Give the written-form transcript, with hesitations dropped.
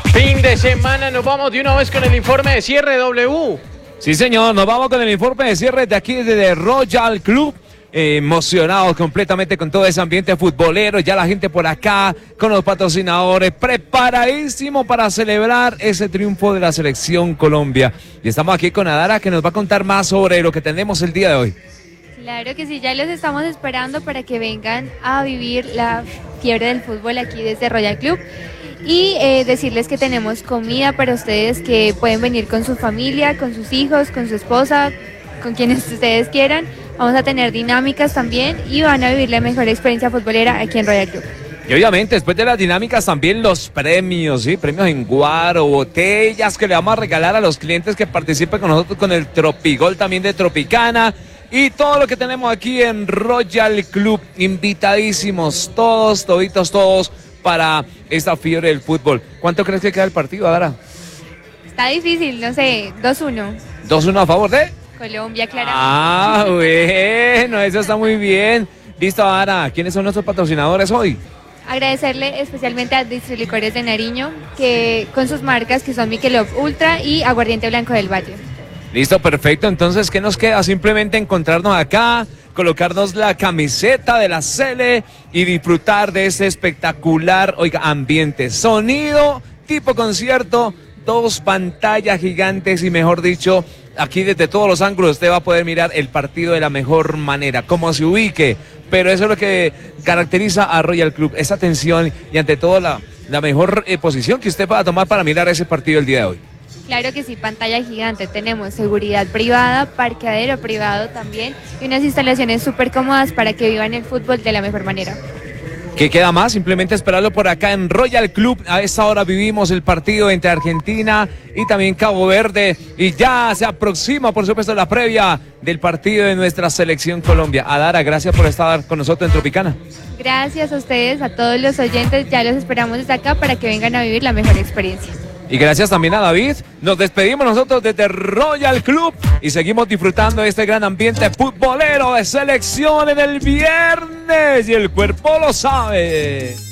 Fin de semana, nos vamos de una vez con el informe de cierre W. Sí, señor, nos vamos con el informe de cierre de aquí desde Royal Club. Emocionados completamente con todo ese ambiente futbolero, ya la gente por acá con los patrocinadores, preparadísimo para celebrar ese triunfo de la selección Colombia. Y estamos aquí con Adara, que nos va a contar más sobre lo que tenemos el día de hoy. Claro que sí, ya los estamos esperando para que vengan a vivir la fiebre del fútbol aquí desde Royal Club. Y decirles que tenemos comida para ustedes, que pueden venir con su familia, con sus hijos, con su esposa, con quienes ustedes quieran. Vamos a tener dinámicas también y van a vivir la mejor experiencia futbolera aquí en Royal Club. Y obviamente después de las dinámicas también los premios, ¿sí? Premios en guaro, botellas que le vamos a regalar a los clientes que participen con nosotros con el Tropigol también de Tropicana. Y todo lo que tenemos aquí en Royal Club, invitadísimos todos, todos para esta fiebre del fútbol. ¿Cuánto crees que queda el partido, Adara? Está difícil, no sé, 2-1. 2-1 a favor de Colombia, claramente. Ah, bueno, eso está muy bien. Listo, Adara, ¿quiénes son nuestros patrocinadores hoy? Agradecerle especialmente a Distrilicores de Nariño, que con sus marcas que son Michelob Ultra y Aguardiente Blanco del Valle. Listo, perfecto. Entonces, ¿qué nos queda? Simplemente encontrarnos acá, colocarnos la camiseta de la Sele y disfrutar de ese espectacular, ambiente. Sonido tipo concierto, 2 pantallas gigantes y mejor dicho, aquí desde todos los ángulos usted va a poder mirar el partido de la mejor manera, como se ubique. Pero eso es lo que caracteriza a Royal Club, esa atención y ante todo la mejor posición que usted pueda tomar para mirar ese partido el día de hoy. Claro que sí, pantalla gigante, tenemos seguridad privada, parqueadero privado también y unas instalaciones súper cómodas para que vivan el fútbol de la mejor manera. ¿Qué queda más? Simplemente esperarlo por acá en Royal Club. A esta hora vivimos el partido entre Argentina y también Cabo Verde. Y ya se aproxima, por supuesto, la previa del partido de nuestra selección Colombia. Adara, gracias por estar con nosotros en Tropicana. Gracias a ustedes, a todos los oyentes. Ya los esperamos desde acá para que vengan a vivir la mejor experiencia. Y gracias también a David. Nos despedimos nosotros desde Royal Club y seguimos disfrutando de este gran ambiente futbolero de selección en el viernes. Y el cuerpo lo sabe.